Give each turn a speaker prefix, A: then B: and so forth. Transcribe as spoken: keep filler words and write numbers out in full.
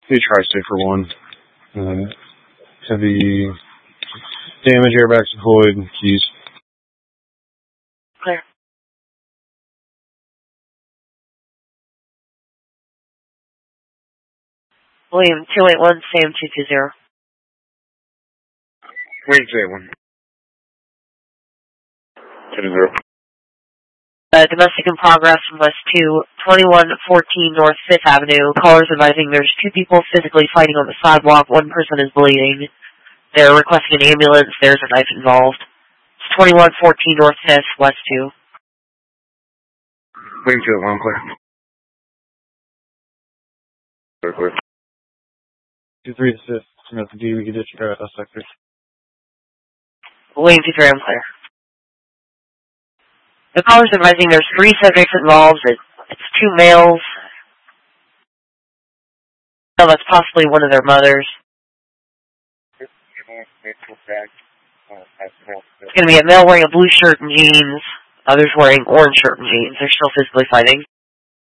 A: He tries to for one. Uh, heavy damage, airbags deployed, keys.
B: Clear. William, two eight one, Sam two two zero.
A: William two eight one. two two zero.
B: Uh, domestic in progress from West two, twenty-one fourteen North fifth Avenue. Callers advising there's two people physically fighting on the sidewalk. One person is bleeding. They're requesting an ambulance. There's a knife involved. It's twenty-one fourteen North fifth, West two.
A: William two eight one, clear. Clear, clear. two three to fifth. I'm at the D. We can discharge that sector.
B: William two three, I'm clear. The caller's advising there's three subjects involved. It, it's two males. Oh, that's possibly one of their mothers. It's going to be a male wearing a blue shirt and jeans. Others wearing orange shirt and jeans. They're still physically fighting.